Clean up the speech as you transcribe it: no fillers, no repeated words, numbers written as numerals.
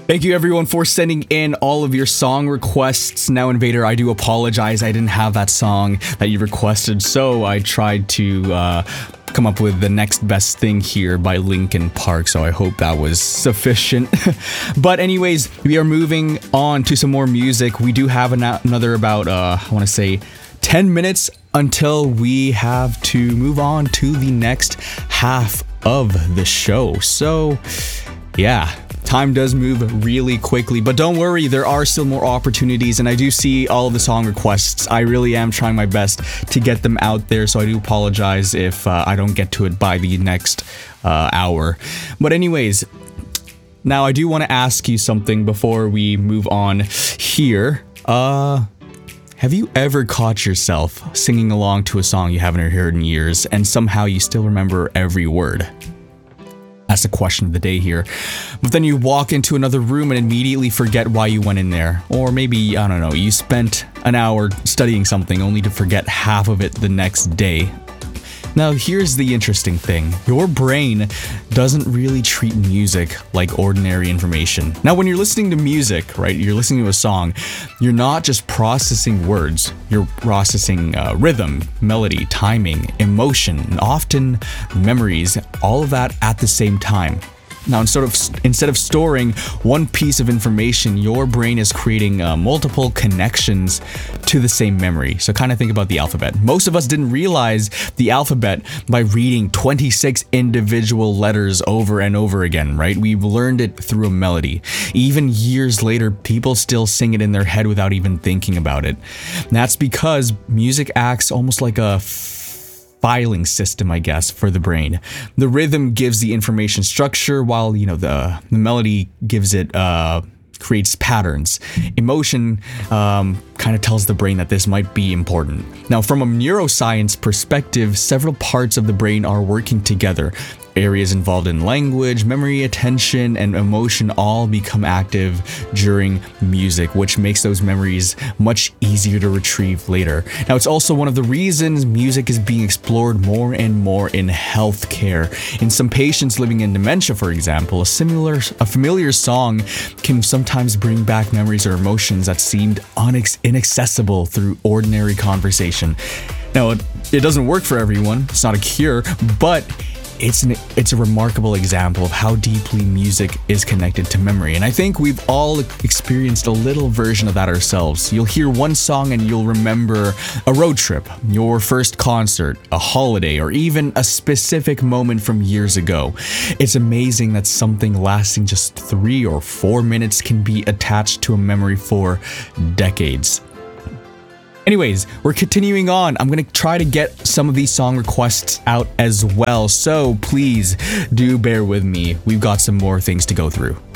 Thank you everyone for sending in all of your song requests. Now Invader, I do apologize. I didn't have that song that you requested, so I tried to come up with the next best thing here by Linkin Park, so I hope that was sufficient. But anyways, we are moving on to some more music. We do have another about, I want to say 10 minutes until we have to move on to the next half of the show. So, yeah. Time does move really quickly, but don't worry, there are still more opportunities, and I do see all of the song requests. I really am trying my best to get them out there, so I do apologize if I don't get to it by the next hour. But anyways, now I do want to ask you something before we move on here. Have you ever caught yourself singing along to a song you haven't heard in years, and somehow you still remember every word? That's the question of the day here. But then you walk into another room and immediately forget why you went in there. Or maybe, I don't know, you spent an hour studying something only to forget half of it the next day. Now, here's the interesting thing. Your brain doesn't really treat music like ordinary information. Now, when you're listening to music, right, you're listening to a song, you're not just processing words, you're processing rhythm, melody, timing, emotion, and often memories, all of that at the same time. Now, instead of storing one piece of information, your brain is creating multiple connections to the same memory. So kind of think about the alphabet. Most of us didn't realize the alphabet by reading 26 individual letters over and over again, right? We've learned it through a melody. Even years later, people still sing it in their head without even thinking about it. And that's because music acts almost like a filing system, I guess, for the brain. The rhythm gives the information structure, while the melody gives it creates patterns. Emotion kind of tells the brain that this might be important. Now, from a neuroscience perspective, several parts of the brain are working together. Areas involved in language, memory, attention, and emotion all become active during music, which makes those memories much easier to retrieve later. Now, it's also one of the reasons music is being explored more and more in healthcare. In some patients living in dementia, for example, a familiar song can sometimes bring back memories or emotions that seemed inaccessible through ordinary conversation. Now, it doesn't work for everyone. It's not a cure, but it's a remarkable example of how deeply music is connected to memory. And I think we've all experienced a little version of that ourselves. You'll hear one song and you'll remember a road trip, your first concert, a holiday, or even a specific moment from years ago. It's amazing that something lasting just 3 or 4 minutes can be attached to a memory for decades. Anyways, we're continuing on. I'm going to try to get some of these song requests out as well, so please do bear with me. We've got some more things to go through.